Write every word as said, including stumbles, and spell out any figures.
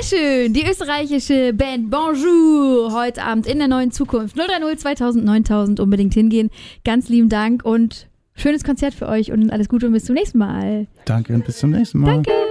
Dankeschön. Die österreichische Band Bonjour heute Abend in der neuen Zukunft. null drei null zweitausend neuntausend unbedingt hingehen. Ganz lieben Dank und schönes Konzert für euch und alles Gute und bis zum nächsten Mal. Danke und bis zum nächsten Mal. Danke.